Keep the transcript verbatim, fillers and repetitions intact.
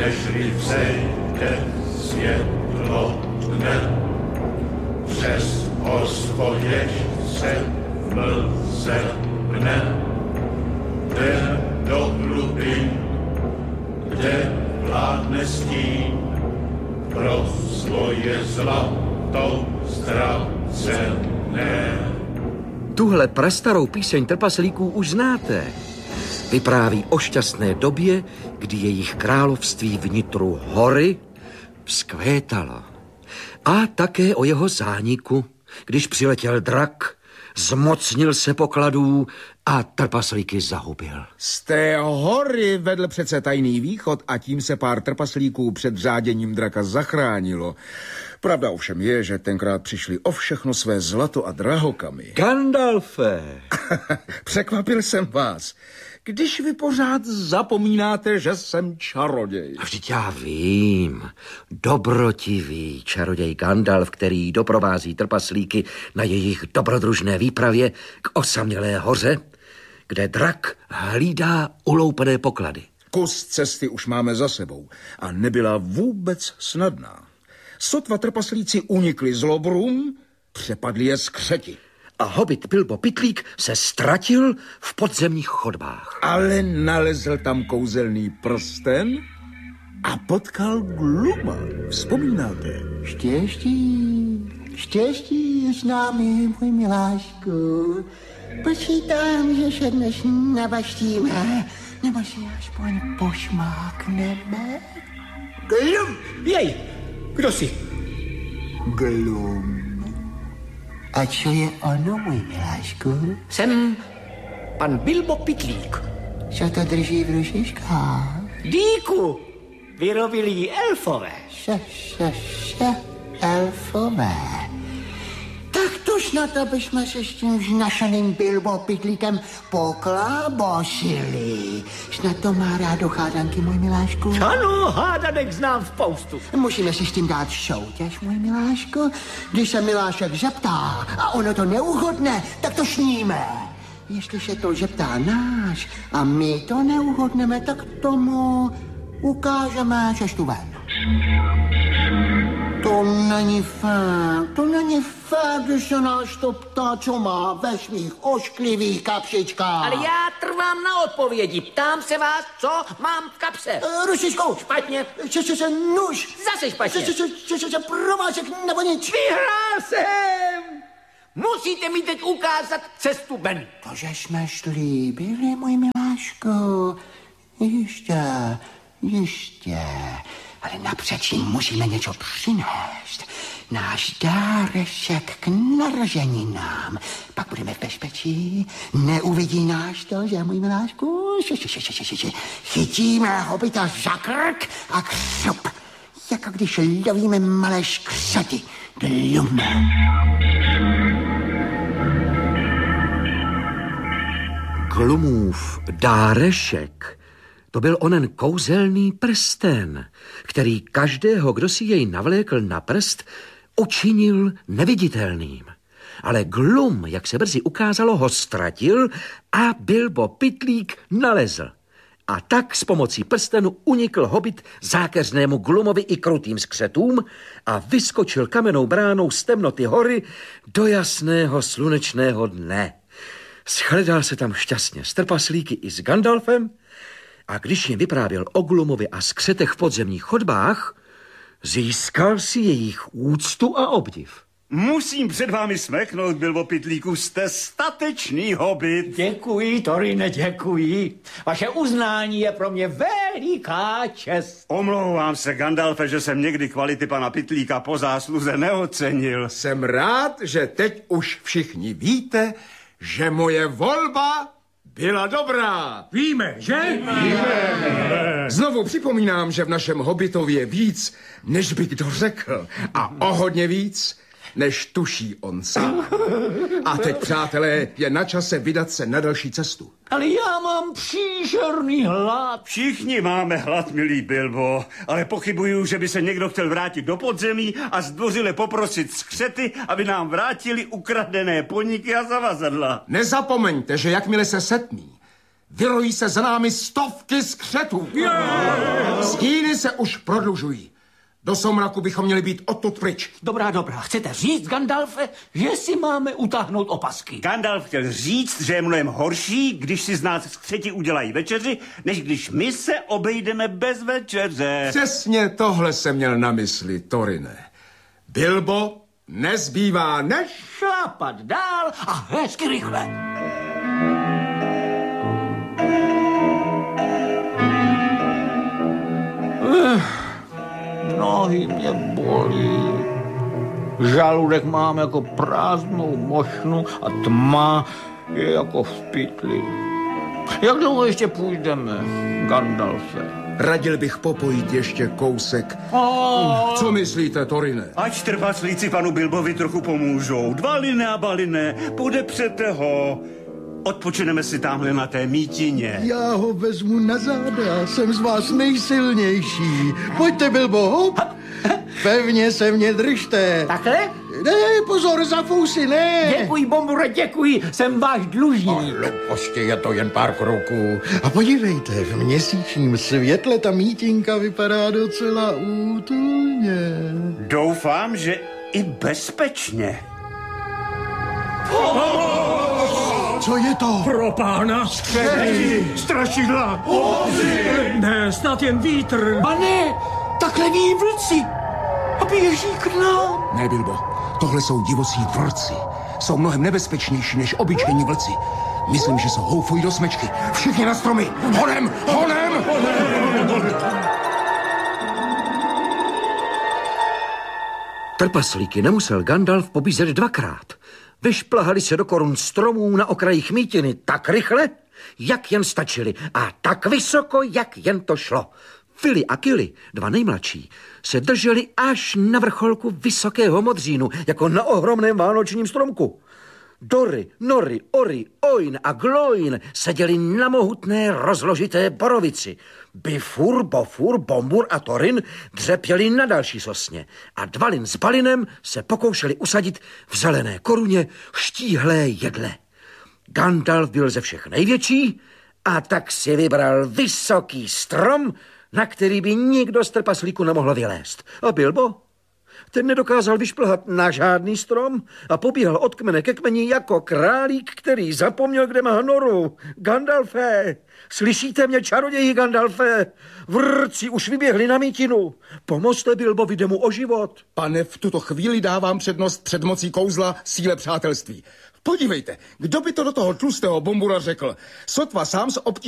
nežli vzejde světlo dne. Přes ospověď se v mlze mne. Jde do hlubin, kde vládne stín, pro svoje zlatou ztracené. Tuhle prastarou píseň trpaslíků už znáte. Vypráví o šťastné době, kdy jejich království vnitru hory vzkvétalo. A také o jeho zániku, když přiletěl drak, zmocnil se pokladů a trpaslíky zahubil. Z té hory vedl přece tajný východ a tím se pár trpaslíků před řáděním draka zachránilo. Pravda ovšem je, že tenkrát přišli o všechno své zlato a drahokamy. Gandalfe! Překvapil jsem vás. Když vy pořád zapomínáte, že jsem čaroděj. Vždyť já vím. Dobrotivý čaroděj Gandalf, který doprovází trpaslíky na jejich dobrodružné výpravě k osamělé hoře, kde drak hlídá uloupené poklady. Kus cesty už máme za sebou a nebyla vůbec snadná. Sotva trpaslíci unikli z lobrům, přepadli je skřeti. A hobit Bilbo Pytlík se ztratil v podzemních chodbách. Ale nalezl tam kouzelný prsten a potkal Gluma. Vzpomínáte? Štěstí, štěstí je s námi, můj miláčku. Počítám, že se dnes nabaštíme, nebo si aspoň pošmákneme. Glum, jej, kdo jsi? Glum. A co je ono, můj miláčku? Jsem pan Bilbo Pytlík. Co to drží v rušičkách? Díku, vyrobili ji elfové. Še, še, še, elfové. Tak to snad, aby jsme se s tím našeným Bilbo Pytlíkem poklábosili. Snad to má rádo hádanky, můj miláčku. Ano, hádanek znám spoustu. Musíme si s tím dát soutěž, můj miláčku. Když se milášek zeptá a ono to neuhodne, tak to sníme. Jestli se to zeptá náš a my to neuhodneme, tak tomu ukážeme cestu ven. To není fér, to není fér, když se nás to ptá, co má ve svých ošklivých kapsičkách. Ale já trvám na odpovědi. Ptám se vás, co mám v kapse. Uh, Rušičkou. Špatně. Če, če, če, nůž. Zase špatně. Če, če, če, če, če, provázek nebo nic. Vyhrál jsem. Musíte mi teď ukázat cestu ven. To, že jsme slíbili, můj miláčku. Jistě, jistě. Ale napřečím musíme něco přinést. Náš dáreček k narozeninám. Pak budeme v bezpečí. Neuvidí nás to, že, můj miláčku? Chytíme hobita za krk a křup. Jako když lovíme malé škřety. Glum. Glumův dárešek, to byl onen kouzelný prsten, který každého, kdo si jej navlékl na prst, učinil neviditelným. Ale Glum, jak se brzy ukázalo, ho ztratil a Bilbo Pytlík nalezl. A tak s pomocí prstenu unikl hobit zákeřnému Glumovi i krutým skřetům a vyskočil kamennou bránou z temnoty hory do jasného slunečného dne. Shledal se tam šťastně s trpaslíky i s Gandalfem a když jim vyprávěl o Glumovi a skřetech v podzemních chodbách, získal si jejich úctu a obdiv. Musím před vámi smeknout, Bilbo Pytlíku, jste statečný hobit. Děkuji, Torine, děkuji. Vaše uznání je pro mě veliká čest. Omlouvám se, Gandalfe, že jsem někdy kvality pana Pytlíka po zásluze neocenil. Jsem rád, že teď už všichni víte, že moje volba byla dobrá. Víme, že? Víme. Víme. Znovu připomínám, že v našem hobitově je víc, než by kdo řekl. A o hodně víc, než tuší on sám. A teď, přátelé, je na čase vydat se na další cestu. Ale já mám příšerný hlad. Všichni máme hlad, milý Bilbo, ale pochybuju, že by se někdo chtěl vrátit do podzemí a zdvořile poprosit skřety, aby nám vrátili ukradené poníky a zavazadla. Nezapomeňte, že jakmile se setmí, Vyrojí se za námi stovky skřetů. Stíny se už prodlužují. Do somraku bychom měli být odtud pryč. Dobrá, dobrá. Chcete říct, Gandalfe, že si máme utáhnout opasky? Gandalf chtěl říct, že je mnohem horší, když si z nás skřeti udělají večeři, než když my se obejdeme bez večeře. Přesně tohle jsem měl na mysli, Torine. Bilbo, nezbývá než... Šlapat dál a hezky rychle. Nohy mě bolí. Žaludek mám jako prázdnou mošnu a tma je jako v pytli. Jak dlouho ještě půjdeme, Gandalfe? Radil bych popojit ještě kousek. Oh. Co myslíte, Torine? Ať trpaslíci panu Bilbovi trochu pomůžou. Dva liné a baline, podepřete ho. Odpočineme si tamhle na té mítině. Já ho vezmu na záda, jsem z vás nejsilnější. Pojďte, Bilbo, hop. Pevně se mě držte. Takhle? Ne, pozor, za fousy, ne. Děkuji, Bombure, děkuji, jsem váš dlužník. Prostě je to jen pár kroků. A podívejte, v měsíčním světle ta mítinka vypadá docela útulně. Doufám, že i bezpečně. Co je to? Pro pána! Skřety! Strašidla! Obři! Ne, snad jen vítr! Pane, takhle ví vlci a běží k nám. Ne, Bilbo, tohle jsou divocí vrci. Jsou mnohem nebezpečnější než obyčejní vlci. Myslím, že se houfují do smečky. Všichni na stromy! Honem! Honem! Trpaslíky nemusel Gandalf pobízet dvakrát. Vyšplhali se do korun stromů na okrajích mítiny tak rychle, jak jen stačili, a tak vysoko, jak jen to šlo. Fili a Kili, dva nejmladší, se drželi až na vrcholku vysokého modřínu, jako na ohromném vánočním stromku. Dory, Nori, Ori, Oin a Gloin seděli na mohutné rozložité borovici. Bifur, Bofur, Bombur a Torin dřepěli na další sosně a Dvalin s Balinem se pokoušeli usadit v zelené koruně štíhlé jedle. Gandalf byl ze všech největší a tak si vybral vysoký strom, na který by nikdo z trpaslíku nemohl vylézt. A Bilbo? Ten nedokázal vyšplhat na žádný strom a pobíhal od kmene ke kmeni jako králík, který zapomněl, kde má noru. Gandalfe, slyšíte mě, čaroději Gandalfe? Vrci už vyběhli na mítinu. Pomozte Bilbovi, jde mu o život. Pane, v tuto chvíli dávám přednost před mocí kouzla síle přátelství. Podívejte, kdo by to do toho tlustého Bombura řekl? Sotva sám s obtí